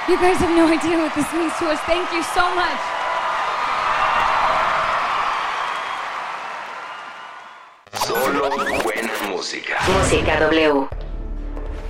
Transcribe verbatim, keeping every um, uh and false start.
You guys have no idea what this means to us. Thank you so much. Solo buena música. Música W.